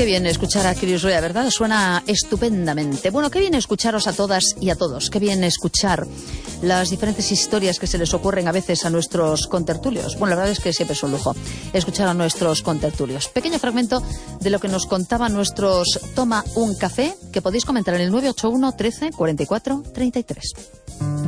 Qué bien escuchar a Chris Rea, ¿verdad? Suena estupendamente. Bueno, qué bien escucharos a todas y a todos. Qué bien escuchar las diferentes historias que se les ocurren a veces a nuestros contertulios. Bueno, la verdad es que siempre es un lujo escuchar a nuestros contertulios. Pequeño fragmento de lo que nos contaban nuestros Toma un Café, que podéis comentar en el 981 13 44 33.